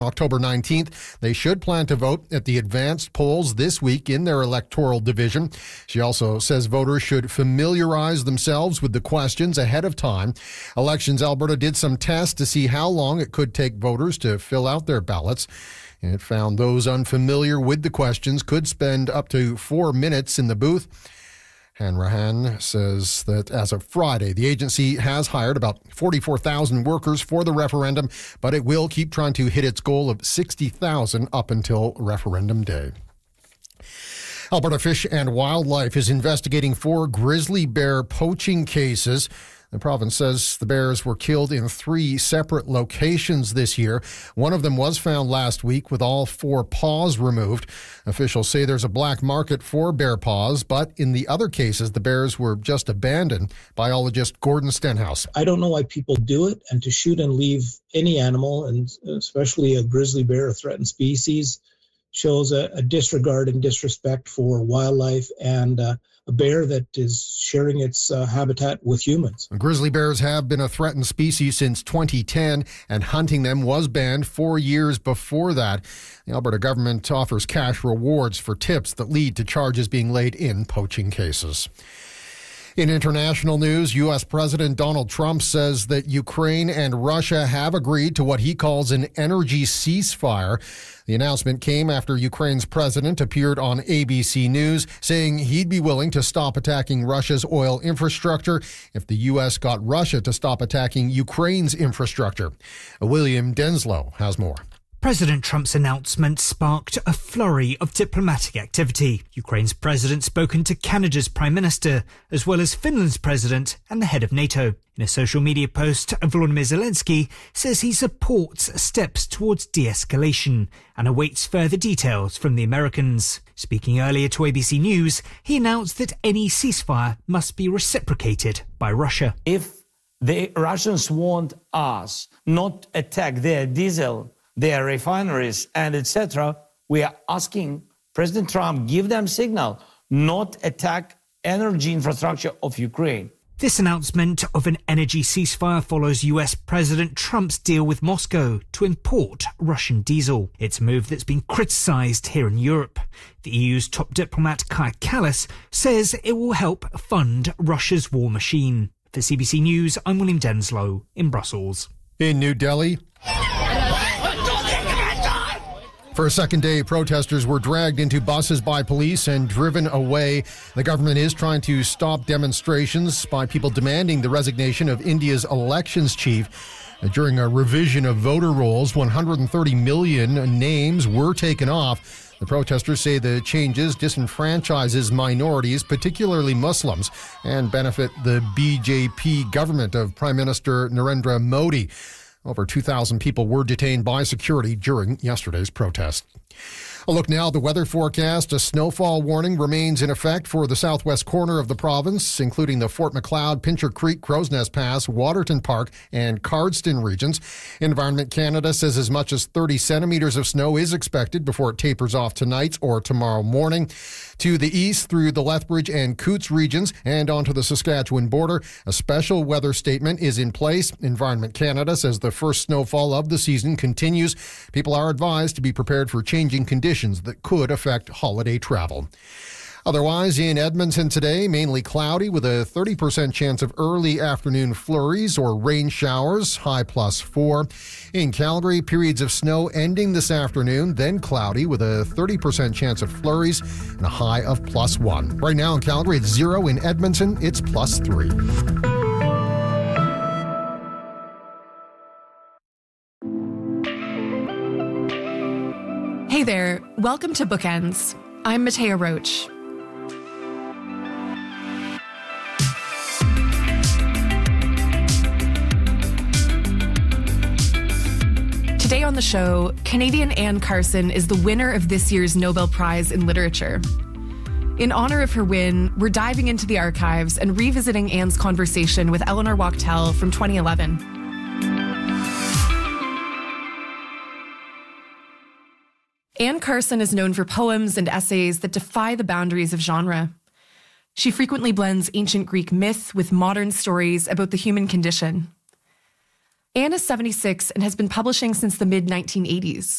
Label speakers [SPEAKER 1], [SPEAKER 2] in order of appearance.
[SPEAKER 1] October 19th. They should plan to vote at the advanced polls this week in their electoral division. She also says voters should familiarize themselves with the questions ahead of time. Elections Alberta did some tests to see how long it could take voters to fill out their ballots. It found those unfamiliar with the questions could spend up to 4 minutes in the booth. Hanrahan says that as of Friday, the agency has hired about 44,000 workers for the referendum, but it will keep trying to hit its goal of 60,000 up until referendum day. Alberta Fish and Wildlife is investigating 4 grizzly bear poaching cases. The province says the bears were killed in 3 separate locations this year. One of them was found last week with all 4 paws removed. Officials say there's a black market for bear paws, but in the other cases, the bears were just abandoned. Biologist Gordon Stenhouse.
[SPEAKER 2] I don't know why people do it, and to shoot and leave any animal, and especially a grizzly bear, a threatened species, shows a disregard and disrespect for wildlife and a bear that is sharing its habitat with humans.
[SPEAKER 1] Grizzly bears have been a threatened species since 2010, and hunting them was banned 4 years before that. The Alberta government offers cash rewards for tips that lead to charges being laid in poaching cases. In international news, U.S. President Donald Trump says that Ukraine and Russia have agreed to what he calls an energy ceasefire. The announcement came after Ukraine's president appeared on ABC News, saying he'd be willing to stop attacking Russia's oil infrastructure if the U.S. got Russia to stop attacking Ukraine's infrastructure. William Denslow has more.
[SPEAKER 3] President Trump's announcement sparked a flurry of diplomatic activity. Ukraine's president spoken to Canada's Prime Minister, as well as Finland's president and the head of NATO. In a social media post, Volodymyr Zelensky says he supports steps towards de-escalation and awaits further details from the Americans. Speaking earlier to ABC News, he announced that any ceasefire must be reciprocated by Russia.
[SPEAKER 4] If the Russians want us not attack their diesel, their refineries, and etc., we are asking President Trump, give them signal, not attack energy infrastructure of Ukraine.
[SPEAKER 3] This announcement of an energy ceasefire follows US President Trump's deal with Moscow to import Russian diesel. It's a move that's been criticised here in Europe. The EU's top diplomat Kaja Kallas says it will help fund Russia's war machine. For CBC News, I'm William Denslow in Brussels.
[SPEAKER 1] In New Delhi, for a second day, protesters were dragged into buses by police and driven away. The government is trying to stop demonstrations by people demanding the resignation of India's elections chief. During a revision of voter rolls, 130 million names were taken off. The protesters say the changes disenfranchises minorities, particularly Muslims, and benefit the BJP government of Prime Minister Narendra Modi. Over 2,000 people were detained by security during yesterday's protest. A look now at the weather forecast. A snowfall warning remains in effect for the southwest corner of the province, including the Fort Macleod, Pincher Creek, Crow's Nest Pass, Waterton Park, and Cardston regions. Environment Canada says as much as 30 centimeters of snow is expected before it tapers off tonight or tomorrow morning. To the east through the Lethbridge and Coots regions and onto the Saskatchewan border, a special weather statement is in place. Environment Canada says the first snowfall of the season continues. People are advised to be prepared for changing conditions that could affect holiday travel. Otherwise, in Edmonton today, mainly cloudy with a 30% chance of early afternoon flurries or rain showers, high +4. In Calgary, periods of snow ending this afternoon, then cloudy with a 30% chance of flurries and a high of +1. Right now in Calgary, it's 0. In Edmonton, it's +3.
[SPEAKER 5] Hey there, welcome to Bookends. I'm Matea Roach. Today on the show, Canadian Anne Carson is the winner of this year's Nobel Prize in Literature. In honor of her win, we're diving into the archives and revisiting Anne's conversation with Eleanor Wachtel from 2011. Anne Carson is known for poems and essays that defy the boundaries of genre. She frequently blends ancient Greek myth with modern stories about the human condition. Anne is 76 and has been publishing since the mid-1980s.